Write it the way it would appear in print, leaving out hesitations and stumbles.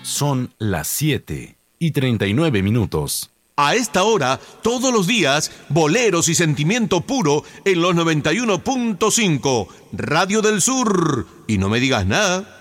Son las 7:39. A esta hora, todos los días, boleros y sentimiento puro en los 91.5, Radio del Sur. Y no me digas nada.